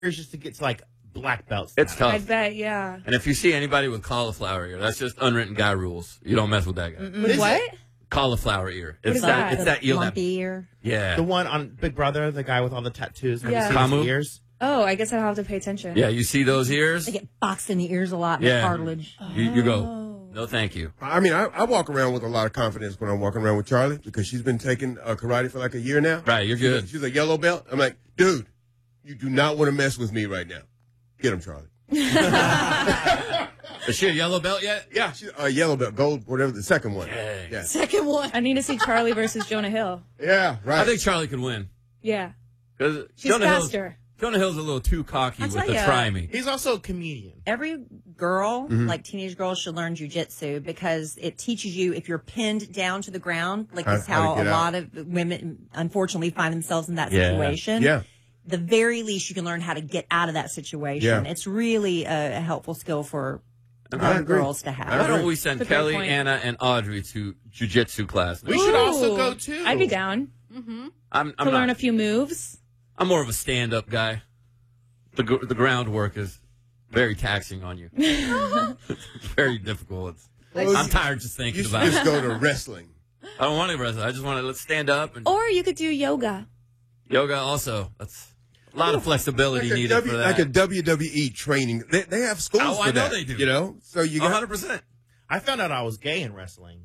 years just to get to like black belts. It's tough. I bet, yeah. And if you see anybody with cauliflower ear, that's just unwritten guy rules. You don't mess with that guy. With what? Cauliflower ear. What is that? It's that eel. Lumpy ear. Yeah. The one on Big Brother, the guy with all the tattoos. Have Yeah. you seen his Kamu? ears? Oh, I guess I'll have to pay attention. Yeah, you see those ears? They get boxed in the ears a lot, Yeah. the cartilage. You go, no thank you. I mean, I walk around with a lot of confidence when I'm walking around with Charlie because she's been taking karate for like a year now. Right, you're good. She's a yellow belt. I'm like, dude, you do not want to mess with me right now. Get him, Charlie. Is she a yellow belt yet? Yeah, she's a yellow belt, gold, whatever, the second one. Dang. Yeah, Second one. I need to see Charlie versus Jonah Hill. yeah, right. I think Charlie could win. Yeah. Because She's faster. Jonah Hill's a little too cocky I'll with tell the ya. try me. He's also a comedian. Every girl, like teenage girls, should learn jujitsu because it teaches you if you're pinned down to the ground, like How is to how a get out. lot of women unfortunately find themselves in that Yeah. situation. Yeah. The very least you can learn how to get out of that situation. Yeah. It's really a helpful skill for I young agree. girls to have. Why don't we send That's a great Kelly, point. Anna, and Audrey to jujitsu class? We should also Ooh. go too. I'd be down I'm to learn not. a few moves. I'm more of a stand-up guy. The groundwork is very taxing on you. It's very difficult. I'm tired just You thinking should about it. just go to wrestling. I don't want to wrestle. I just want to let's stand up and Or you could do yoga. yoga. Also, that's a lot of flexibility needed for that. Like a WWE training. They have schools Oh, for I know that. they do. You know? So you got 100%. I found out I was gay in wrestling.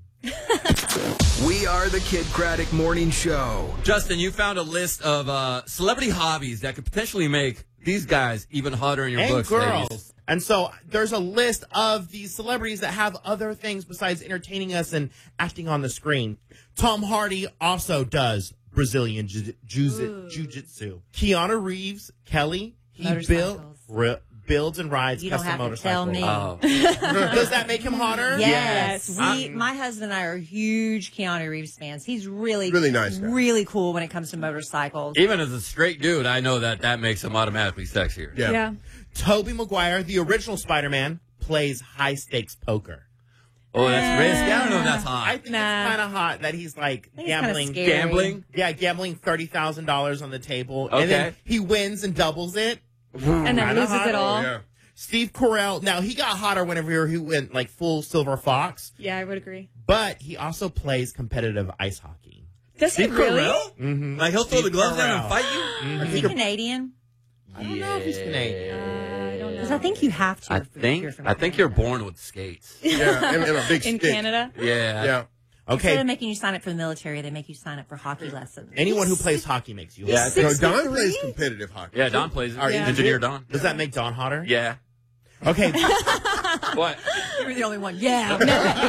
We are the Kid Craddock Morning Show. Justin, you found a list of celebrity hobbies that could potentially make these guys even hotter in your And books. girls. ladies. And so there's a list of these celebrities that have other things besides entertaining us and acting on the screen. Tom Hardy also does Brazilian jiu-jitsu. Keanu Reeves, Kelly, he Motorcycles. builds and rides You don't custom have to tell motorcycles. me. Oh, Does that make him hotter? Yes. Yes. My husband and I are huge Keanu Reeves fans. He's really nice guy. really cool when it comes to motorcycles. even as a straight dude, I know that makes him automatically sexier. Yeah. Tobey Maguire, the original Spider-Man, plays high-stakes poker. Oh, that's risky. I don't know if that's I hot. think it's kind of hot that he's like think it's kinda gambling. scary. Gambling? Yeah, gambling $30,000 on the table. Okay. And then he wins and doubles it. And then Kinda loses hot. it all. Yeah. Steve Carell. Now, he got hotter whenever he went like full Silver Fox, Yeah, I would agree. but he also plays competitive ice hockey. Does he Steve really? Carell? Mm-hmm. Like he'll throw the gloves down and fight you? Is he Canadian? I don't know if he's Canadian. I don't know. Because I think you have to. I if you're from think you're Canada. born with skates. Yeah. And a big In stick. Canada? Yeah. Yeah. Instead Okay, of making you sign up for the military, they make you sign up for hockey lessons. anyone who plays hockey makes you. Yeah, hotter. So Don plays competitive hockey. Yeah, Don plays it. Are you Engineer Don. Does that make Don hotter? Yeah. Okay. What? You're the only one. Yeah.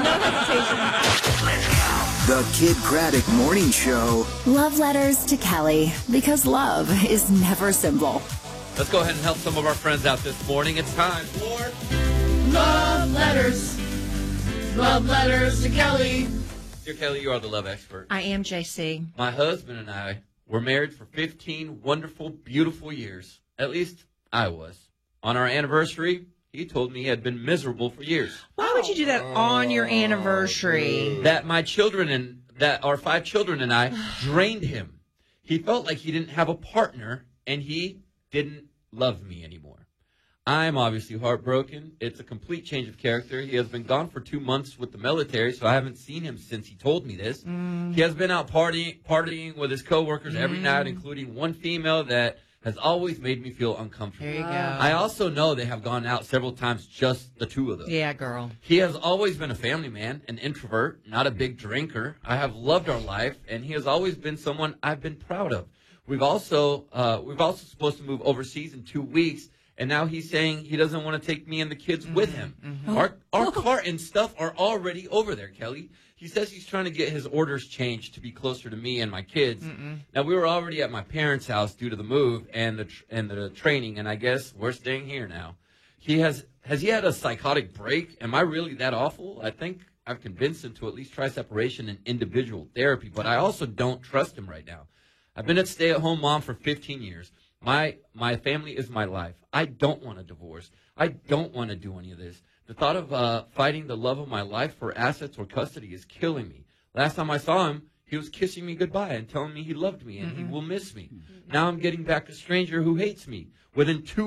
The Kid Craddock Morning Show. Love letters to Kelly, because love is never simple. Let's go ahead and help some of our friends out this morning. It's time for Love letters. Love letters to Kelly. Dear Kelly, you are the love expert. I am JC. My husband and I were married for 15 wonderful, beautiful years. At least I was. On our anniversary, he told me he had been miserable for years. Why would you do that on your anniversary? That my children and that our 5 children and I drained him. He felt like he didn't have a partner and he didn't love me anymore. I'm obviously heartbroken. It's a complete change of character. He has been gone for 2 months with the military, so I haven't seen him since he told me this. He has been out partying with his coworkers every night, including one female that has always made me feel uncomfortable. There you go. I also know they have gone out several times, just the two of them. Yeah, girl. He has always been a family man, an introvert, not a big drinker. I have loved our life, and he has always been someone I've been proud of. We've also supposed to move overseas in 2 weeks, and now he's saying he doesn't want to take me and the kids with him. Our car and stuff are already over there, Kelly. He says he's trying to get his orders changed to be closer to me and my kids. Now, we were already at my parents' house due to the move and the training, and I guess we're staying here now. Has he had a psychotic break? Am I really that awful? I think I've convinced him to at least try separation and individual therapy, but I also don't trust him right now. I've been a stay-at-home mom for 15 years. My family is my life. I don't want a divorce. I don't want to do any of this. The thought of fighting the love of my life for assets or custody is killing me. Last time I saw him, He was kissing me goodbye and telling me he loved me and he will miss me. Now I'm getting back a stranger who hates me. Within 2